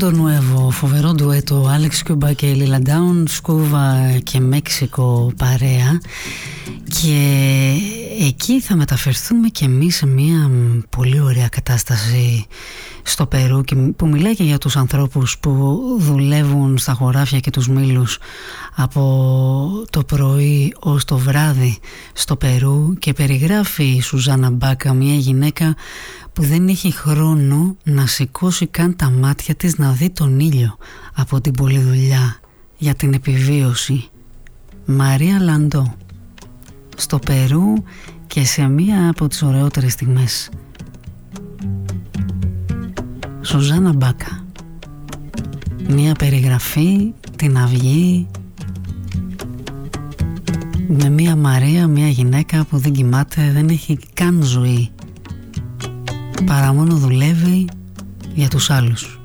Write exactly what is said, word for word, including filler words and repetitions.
Mundo Nuevo, φοβερό ντουέτο, Άλεξ Κιούμπα και Λίλα Ντάουν, Σκούβα και Μέξικο παρέα. Και εκεί θα μεταφερθούμε και εμείς σε μια πολύ ωραία κατάσταση στο Περού, και που μιλάει και για τους ανθρώπους που δουλεύουν στα χωράφια και τους μήλους από το πρωί ως το βράδυ στο Περού, και περιγράφει η Σουζάνα Μπάκα, μια γυναίκα που δεν έχει χρόνο να σηκώσει καν τα μάτια της να δει τον ήλιο από την πολλή δουλειά για την επιβίωση. Μαρία Λαντό, στο Περού και σε μία από τις ωραιότερες στιγμές. Σουζάνα Μπάκα, μία περιγραφή, την αυγή, με μία Μαρία, μία γυναίκα που δεν κοιμάται, δεν έχει καν ζωή, παρά μόνο δουλεύει για τους άλλους.